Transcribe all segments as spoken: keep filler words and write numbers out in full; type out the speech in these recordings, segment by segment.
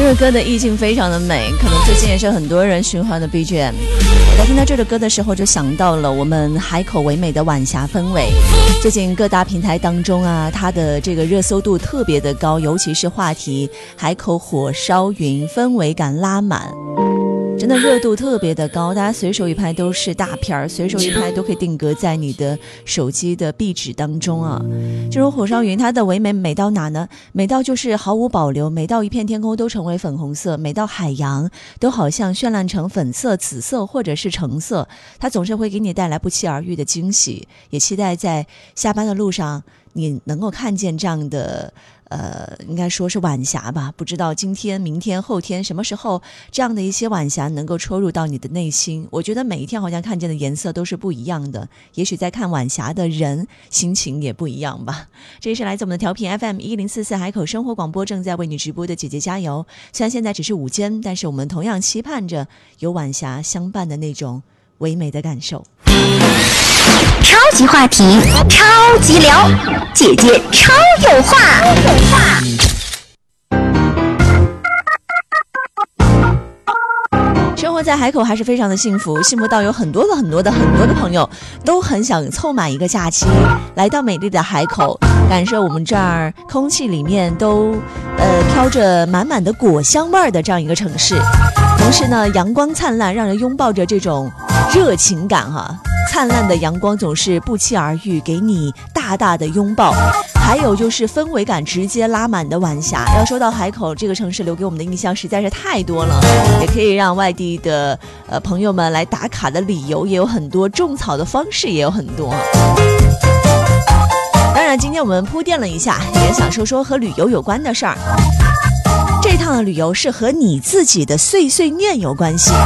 个歌的意境非常的美，可能最近也是很多人循环的 B G M。 在听到这首歌的时候就想到了我们海口唯美的晚霞氛围。最近各大平台当中啊，它的这个热搜度特别的高，尤其是话题海口火烧云，氛围感拉满，真的热度特别的高，大家随手一拍都是大片，随手一拍都可以定格在你的手机的壁纸当中啊。这种火烧云它的唯美美到哪呢？美到就是毫无保留，美到一片天空都成为粉红色，美到海洋都好像绚烂成粉色、紫色或者是橙色，它总是会给你带来不期而遇的惊喜。也期待在下班的路上你能够看见这样的呃，应该说是晚霞吧，不知道今天、明天、后天什么时候这样的一些晚霞能够戳入到你的内心。我觉得每一天好像看见的颜色都是不一样的，也许在看晚霞的人心情也不一样吧。这里是来自我们的调频 F M 一零四四海口生活广播，正在为你直播的姐姐加油。虽然现在只是午间，但是我们同样期盼着有晚霞相伴的那种唯美的感受。 超级话题，超级聊，姐姐超有话。 生活在海口还是非常的幸福，幸福到有很多的很多的很多的朋友都很想凑满一个假期来到美丽的海口，感受我们这儿空气里面都呃飘着满满的果香味儿的这样一个城市。同时呢，阳光灿烂，让人拥抱着这种热情感哈、啊。灿烂的阳光总是不期而遇，给你大大的拥抱。还有就是氛围感直接拉满的晚霞。要说到海口这个城市，留给我们的印象实在是太多了，也可以让外地的呃朋友们来打卡的理由也有很多，种草的方式也有很多。当然今天我们铺垫了一下，也想说说和旅游有关的事儿。这趟的旅游是和你自己的碎碎念有关系。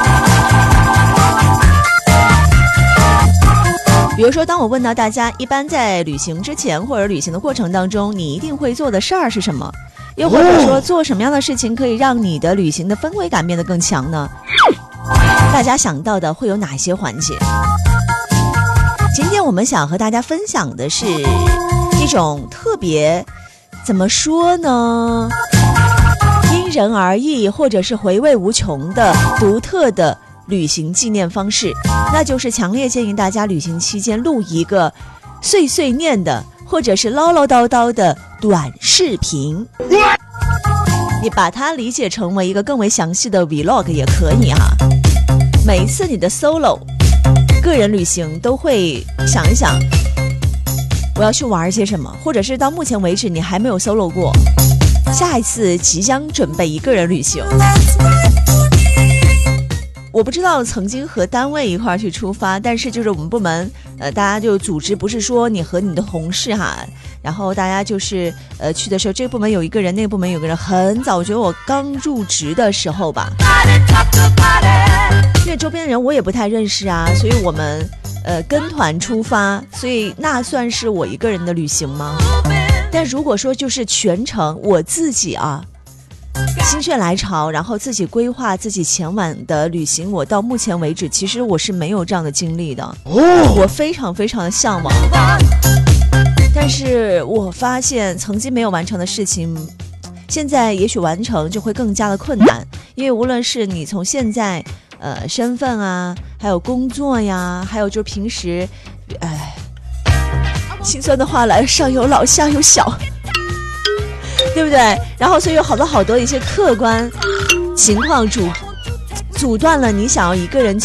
比如说，当我问到大家一般在旅行之前或者旅行的过程当中你一定会做的事儿是什么，又或者说做什么样的事情可以让你的旅行的氛围感变得更强呢？大家想到的会有哪些环节？今天我们想和大家分享的是一种特别怎么说呢，因人而异或者是回味无穷的独特的旅行纪念方式，那就是强烈建议大家旅行期间录一个碎碎念的或者是唠唠叨叨的短视频，你把它理解成为一个更为详细的 vlog 也可以哈。每一次你的 solo 个人旅行都会想一想我要去玩些什么，或者是到目前为止你还没有 solo 过，下一次即将准备一个人旅行。我不知道曾经和单位一块去出发，但是就是我们部门呃，大家就组织，不是说你和你的同事哈，然后大家就是呃去的时候，这个部门有一个人，那个部门有个人，很早，我觉得我刚入职的时候吧，因为周边人我也不太认识啊，所以我们呃跟团出发，所以那算是我一个人的旅行吗？但如果说就是全程我自己啊心血来潮，然后自己规划自己前往的旅行，我到目前为止其实我是没有这样的经历的、哦、我非常非常的向往，但是我发现曾经没有完成的事情现在也许完成就会更加的困难，因为无论是你从现在呃身份啊，还有工作呀，还有就是平时哎，心酸的话来，上有老下有小，对不对？然后所以有好多好多一些客观情况阻阻断了你想要一个人